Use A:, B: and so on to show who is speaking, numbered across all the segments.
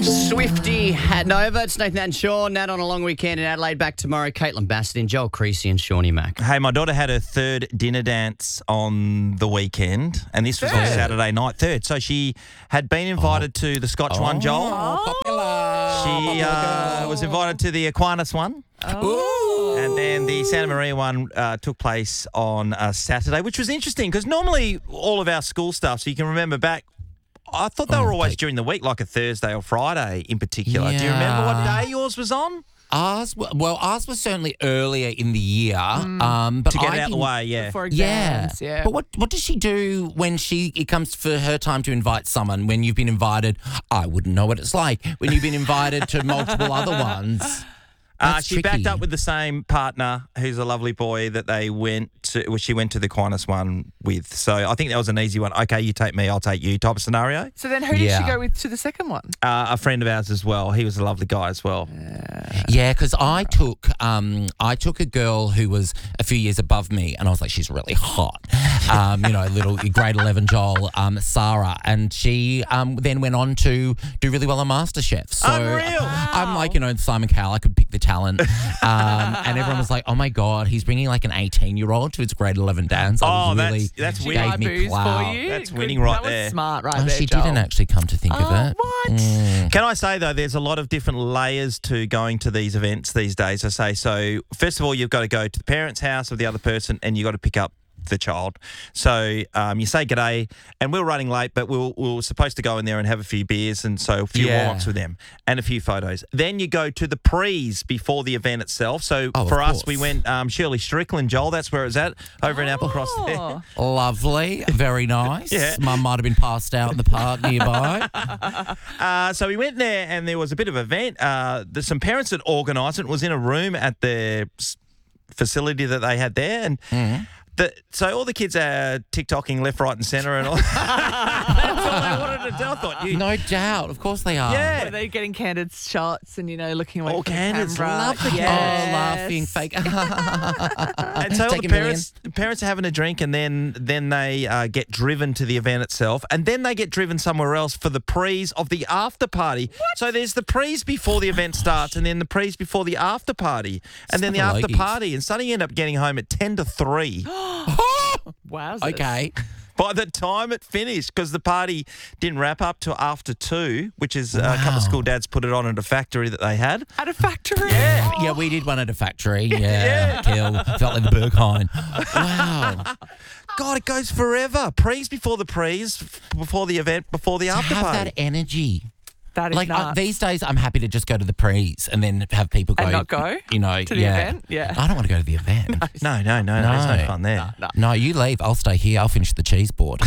A: Swifty at Nova. It's Nathan and Sean. Nat on a long weekend in Adelaide. Back tomorrow. Caitlin Bassett, Joel Creasy and Shawnee Mack.
B: Hey, my daughter had her third dinner dance on the weekend, and this was on Saturday night. Third. So she had been invited to the Scotch one, Joel.
C: Popular.
B: She was invited to the Aquinas one. And then the Santa Maria one took place on Saturday, which was interesting because normally all of our school stuff, so you can remember back, I thought they were always during the week, like a Thursday or Friday in particular.
C: Yeah.
B: Do you remember what day yours was on?
C: Ours was certainly earlier in the year. But
B: To get it out the way, yeah.
D: For exams, yeah.
C: But what does she do when it comes for her time to invite someone? When you've been invited, I wouldn't know what it's like. When you've been invited to multiple other ones.
B: She backed up with the same partner, who's a lovely boy that she went to the Aquinas one with. So I think that was an easy one. Okay, you take me, I'll take you type of scenario.
D: So then who did she go with to the second one?
B: A friend of ours as well. He was a lovely guy as well.
C: Yeah, because I took a girl who was a few years above me, and I was like, she's really hot. Little grade 11 Joel, Sarah, and she then went on to do really well on MasterChef. So
B: Unreal.
C: I'm like, Simon Cowell, I could pick the talent, and everyone was like, oh my God, he's bringing like an 18-year-old to his grade 11 dance.
B: That's
D: She
B: winning.
D: buy booze for you?
B: That's winning right there.
D: That was smart right
C: Oh,
D: there,
C: she
D: Joel.
C: didn't actually come to think of it.
D: What?
B: Can I say, though, there's a lot of different layers to going to these events these days, I say. So, first of all, you've got to go to the parents' house of the other person and you've got to pick up the child. So you say g'day, and we're running late, but we were supposed to go in there and have a few beers, and so a few warm-ups with them and a few photos. Then you go to the prees before the event itself. So for us, we went Shirley Strickland, Joel, that's where it was at, over in Applecross there.
C: Lovely, very nice.
B: Yeah.
C: Mum might have been passed out in the park nearby.
B: So we went there, and there was a bit of an event. There's some parents that organised it. It was in a room at the facility that they had there, and so all the kids are TikToking left, right and centre and all. That's all they wanted to do. I thought
C: No doubt. Of course they are.
B: Yeah.
D: Were they getting candid shots and, looking away
B: All
D: from
B: candids
D: the camera?
B: love the
C: Oh, laughing, fake.
B: And so all the parents are having a drink, and then they get driven to the event itself, and then they get driven somewhere else for the prees of the after party. What? So there's the prees before the event starts, and then the prees before the after party, and then the after party, and suddenly you end up getting home at 10 to 3.
D: Wow.
C: Okay.
B: By the time it finished, because the party didn't wrap up till after 2, which is a couple of school dads put it on at a factory that they had.
D: At a factory?
B: Yeah.
C: Yeah, we did one at a factory. Yeah. Kill. Felt like the Berghain. Wow.
B: God, it goes forever. Prees before the prees, before the event, before the after
C: Have
B: party.
C: that energy.
D: That is nuts.
C: These days, I'm happy to just go to the prees and then have people go.
D: And not go to the event? Yeah.
C: I don't want to go to the event.
B: No, there's no fun there.
C: No, you leave. I'll stay here. I'll finish the cheese board.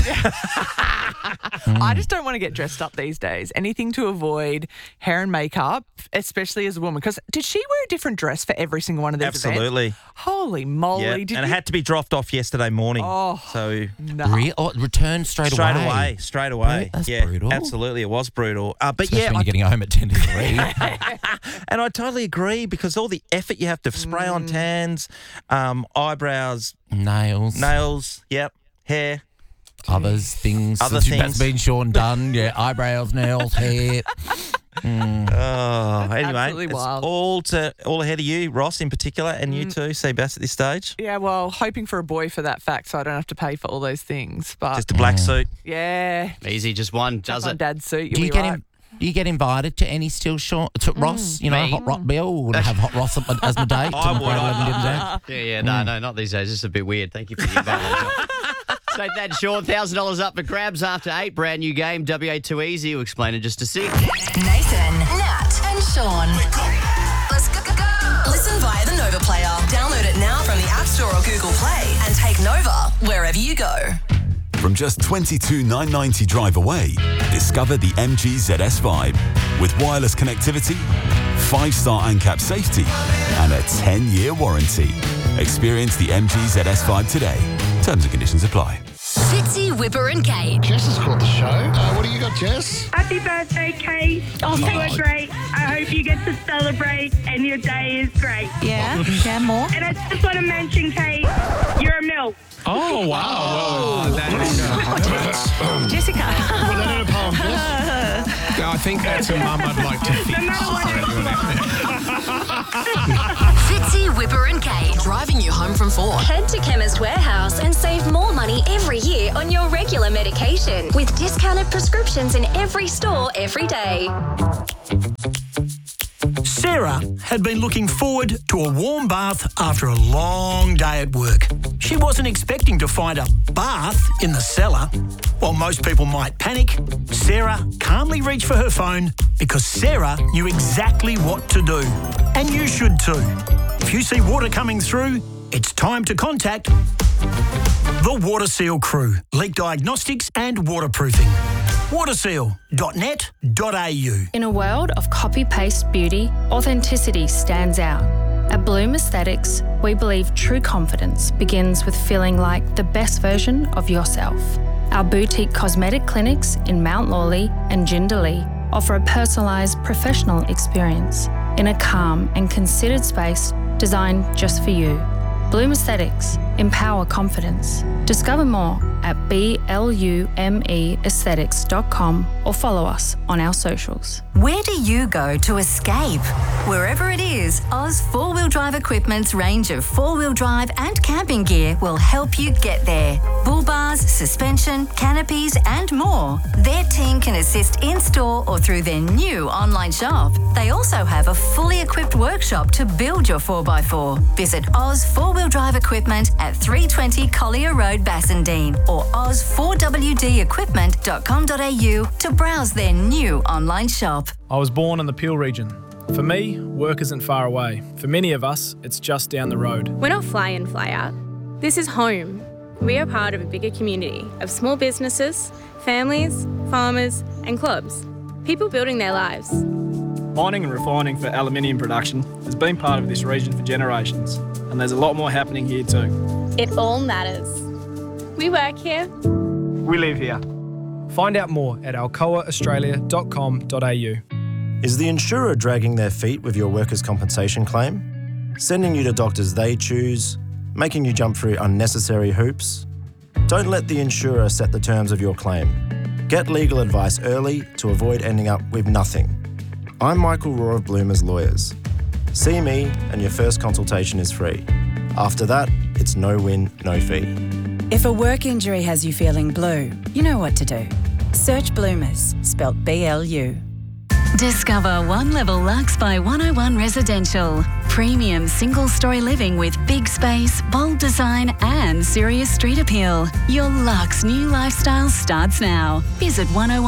D: I just don't want to get dressed up these days. Anything to avoid hair and makeup, especially as a woman. Because did she wear a different dress for every single one of these
B: Absolutely.
D: events? Holy moly.
B: Yeah.
D: Did
B: and it had to be dropped off yesterday morning.
D: Oh,
B: so
D: no.
C: Return straight away.
B: Straight away.
C: That's
B: yeah,
C: brutal.
B: Absolutely, it was brutal. But
C: Especially
B: yeah,
C: when you're getting home at 10 to 3.
B: and I totally agree, because all the effort you have to spray on tans, eyebrows,
C: Nails.
B: yep, hair.
C: Things.
B: Other
C: That's
B: things.
C: been Sean done. Yeah, eyebrows, nails, hair.
B: Oh, anyway,
D: absolutely
B: it's
D: wild.
B: all ahead of you, Ross in particular, and you too, Seabass, at this stage.
D: Yeah, well, hoping for a boy for that fact so I don't have to pay for all those things. But
B: Just a black suit.
D: yeah.
A: Easy, just one does
D: On
A: it.
D: dad's suit,
C: Do
D: you'll
C: you
D: be
C: get
D: right.
C: Do you get invited to any still, Sean? To Ross?
A: Me?
C: Hot Rock Bill? Would have Hot Ross as my date?
B: I would.
A: No, not these days. This is a bit weird. Thank you for the invite. So that Sean, $1,000 up for grabs after 8. Brand new game, WA2 Easy. We'll explain in just a sec.
E: Nathan, Nat, and Sean. Let's go. Listen via the Nova Player. Download it now from the App Store or Google Play and take Nova wherever you go.
F: From just $22,990 drive away, discover the MG ZS Vibe. With wireless connectivity, 5-star ANCAP safety, and a 10-year warranty. Experience the MG ZS Vibe today. Terms and conditions apply.
E: Fitzy, Whipper and Kate.
G: Jess has called the show. What do you got, Jess?
H: Happy birthday, Kate. You were great. I hope you get to celebrate and your day is great.
I: Yeah, more.
H: And I just want to mention, Kate, you're a MILF.
G: Oh, wow.
I: Jessica.
G: Put that in a poem, Jess.
I: I think that's a mum I'd like to fix.
E: Fitzy, Whipper and Kate, driving you home from 4. Head to Chemist Warehouse and save more money every year on your regular medication with discounted prescriptions in every store every day.
J: Sarah had been looking forward to a warm bath after a long day at work. She wasn't expecting to find a bath in the cellar. While most people might panic, Sarah calmly reached for her phone because Sarah knew exactly what to do. And you should too. If you see water coming through, it's time to contact the WaterSeal crew. Leak diagnostics and waterproofing. waterseal.net.au.
K: In a world of copy-paste beauty, authenticity stands out. At Bloom Aesthetics, we believe true confidence begins with feeling like the best version of yourself. Our boutique cosmetic clinics in Mount Lawley and Jindalee offer a personalised professional experience in a calm and considered space designed just for you. Bloom Aesthetics. Empower confidence. Discover more at BLUMEaesthetics.com or follow us on our socials.
E: Where do you go to escape? Wherever it is, Oz 4-Wheel Drive Equipment's range of 4-wheel drive and camping gear will help you get there. Bull bars, suspension, canopies and more. Their team can assist in-store or through their new online shop. They also have a fully equipped workshop to build your 4x4. Visit Oz 4-Wheel Drive Equipment at 320 Collier Road, Bassendean or oz4wdequipment.com.au to browse their new online shop.
L: I was born in the Peel region. For me, work isn't far away. For many of us, it's just down the road.
M: We're not fly in, fly out. This is home. We are part of a bigger community of small businesses, families, farmers and clubs. People building their lives.
L: Mining and refining for aluminium production has been part of this region for generations, and there's a lot more happening here too.
M: It all matters. We work here.
L: We live here. Find out more at alcoaaustralia.com.au.
N: Is the insurer dragging their feet with your workers' compensation claim? Sending you to doctors they choose? Making you jump through unnecessary hoops? Don't let the insurer set the terms of your claim. Get legal advice early to avoid ending up with nothing. I'm Michael Rohr of Bloomers Lawyers. See me and your first consultation is free. After that, it's no win, no fee.
O: If a work injury has you feeling blue, you know what to do. Search Bloomers, spelt BLU.
E: Discover One Level Lux by 101 Residential. Premium single-story living with big space, bold design and serious street appeal. Your luxe new lifestyle starts now. Visit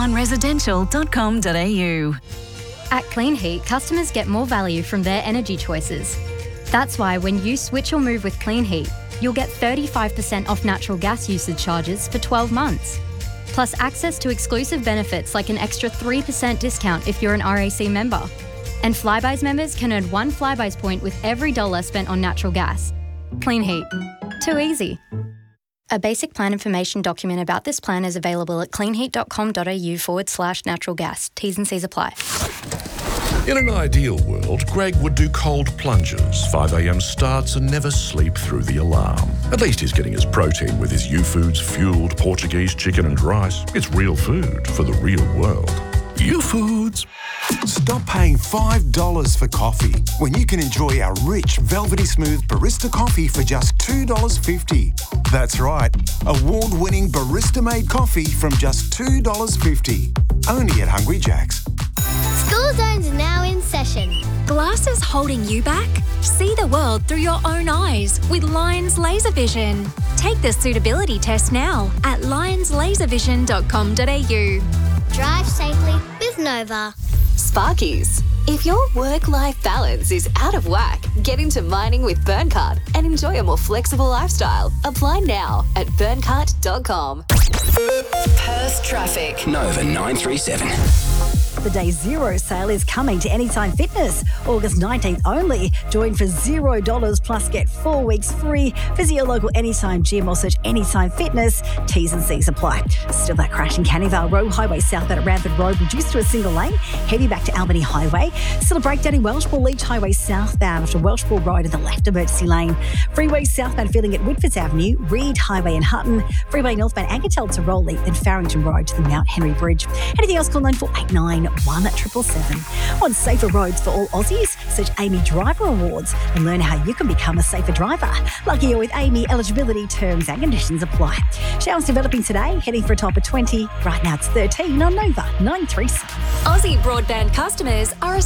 E: 101residential.com.au.
P: At Clean Heat, customers get more value from their energy choices. That's why when you switch or move with Clean Heat, you'll get 35% off natural gas usage charges for 12 months. Plus access to exclusive benefits like an extra 3% discount if you're an RAC member. And Flybuys members can earn 1 Flybuys point with every $1 spent on natural gas. Clean Heat. Too easy. A basic plan information document about this plan is available at cleanheat.com.au/natural gas. T's and C's apply.
Q: In an ideal world, Greg would do cold plunges, 5 a.m. starts and never sleep through the alarm. At least he's getting his protein with his U-Foods fueled Portuguese chicken and rice. It's real food for the real world. U-Foods.
R: Stop paying $5 for coffee when you can enjoy our rich, velvety smooth barista coffee for just $2.50. That's right, award-winning barista-made coffee from just $2.50. Only at Hungry Jack's.
S: School Zone's now in session.
T: Glasses holding you back? See the world through your own eyes with Lions Laser Vision. Take the suitability test now at lionsLaserVision.com.au.
S: Drive safely with Nova.
E: Sparkies. If your work-life balance is out of whack, get into mining with Burncart and enjoy a more flexible lifestyle. Apply now at burncart.com. Perth traffic.
U: Nova 937.
V: The Day Zero sale is coming to Anytime Fitness. August 19th only. Join for $0 plus get 4 weeks free. Visit your local Anytime gym or search Anytime Fitness. T's and C's apply. Still that crash in Canning Vale Road Highway southbound at Ramford Road reduced to a single lane. Heading back to Albany Highway. Still a breakdown in Welshpool Leach Highway southbound after Welshpool Road in the left emergency lane. Freeway southbound filling at Whitfords Avenue, Reed Highway in Hutton. Freeway northbound Ankertel to Rowley, then Farrington Road to the Mount Henry Bridge. Anything else, call 9489 9 1777. Want safer roads for all Aussies? Search Amy Driver Awards and learn how you can become a safer driver. Luckier with Amy, eligibility, terms and conditions apply. Showers developing today, heading for a top of 20. Right now it's 13 on Nova 937.
T: Aussie broadband customers are a